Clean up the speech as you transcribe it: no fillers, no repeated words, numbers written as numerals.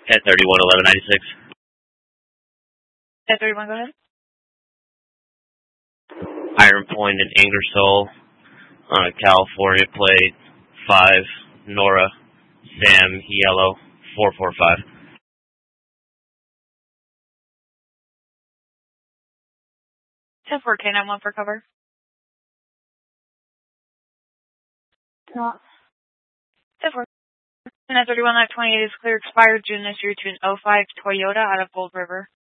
1031 1196. 1031, go ahead. Iron Point and Ingersoll, California plate 5, Nora, Sam, Yellow, 445. 10-4, K91 for cover. No. 10-4. 1031, 28 is clear, expired June this year to an 05 Toyota out of Gold River.